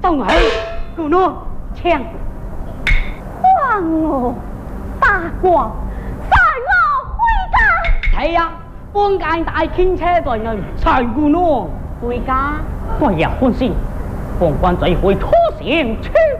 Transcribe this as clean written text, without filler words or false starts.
东海，姑娘，请。 皇我大官，带我回家。 係啊，本間大傾車在內，陳姑娘回家，我也歡喜，本官最會出城出